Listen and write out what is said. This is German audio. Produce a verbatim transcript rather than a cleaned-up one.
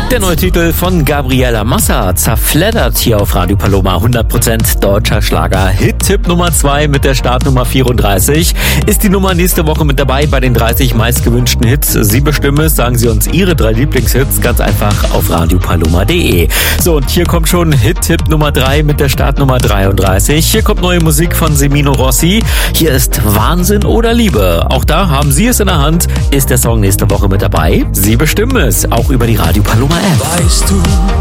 Der neue Titel von Gabriela Massa, Zerfleddert, hier auf Radio Paloma. hundert Prozent deutscher Schlager. Hit-Tipp Nummer zwei mit der Startnummer vierunddreißig. Ist die Nummer nächste Woche mit dabei bei den dreißig meistgewünschten Hits? Sie bestimmen es, sagen Sie uns Ihre drei Lieblingshits ganz einfach auf radiopaloma punkt de. So, und hier kommt schon Hit-Tipp Nummer drei mit der Startnummer dreiunddreißig. Hier kommt neue Musik von Semino Rossi. Hier ist Wahnsinn oder Liebe. Auch da haben Sie es in der Hand. Ist der Song nächste Woche mit dabei? Sie bestimmen es, auch über die Radio Paloma App. Weißt du,